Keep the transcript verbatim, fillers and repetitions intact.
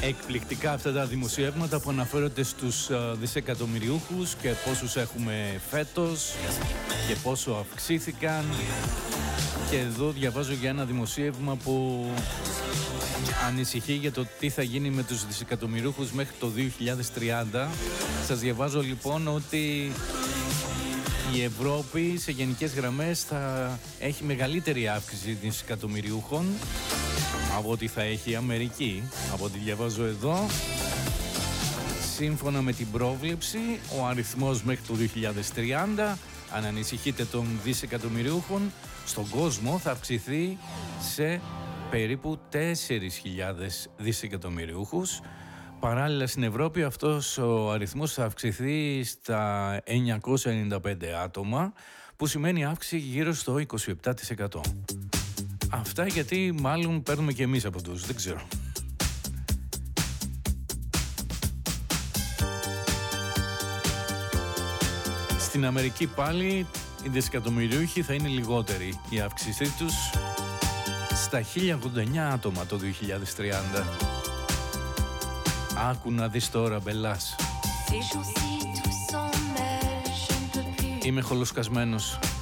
Εκπληκτικά αυτά τα δημοσιεύματα που αναφέρονται στους δισεκατομμυριούχους και πόσους έχουμε φέτος και πόσο αυξήθηκαν. Και εδώ διαβάζω για ένα δημοσίευμα που ανησυχεί για το τι θα γίνει με τους δισεκατομμυριούχους μέχρι το δύο χιλιάδες τριάντα. Σας διαβάζω λοιπόν ότι η Ευρώπη σε γενικές γραμμές θα έχει μεγαλύτερη αύξηση δισεκατομμυριούχων από ό,τι θα έχει η Αμερική, από ό,τι διαβάζω εδώ. Σύμφωνα με την πρόβλεψη, ο αριθμός μέχρι το δύο χιλιάδες τριάντα, αν ανησυχείτε, των δισεκατομμυριούχων στον κόσμο θα αυξηθεί σε περίπου τέσσερις χιλιάδες δισεκατομμυριούχους. Παράλληλα στην Ευρώπη αυτός ο αριθμός θα αυξηθεί στα εννιακόσια ενενήντα πέντε άτομα, που σημαίνει αύξηση γύρω στο είκοσι επτά τοις εκατό. Αυτά γιατί μάλλον παίρνουμε και εμείς από τους, δεν ξέρω. Στην Αμερική πάλι οι δισεκατομμυριούχοι θα είναι λιγότεροι. Η αύξησή τους στα χίλια ογδόντα εννέα άτομα το δύο χιλιάδες τριάντα. Άκου να δεις τώρα, μπελάς. Είμαι χολοσκασμένος.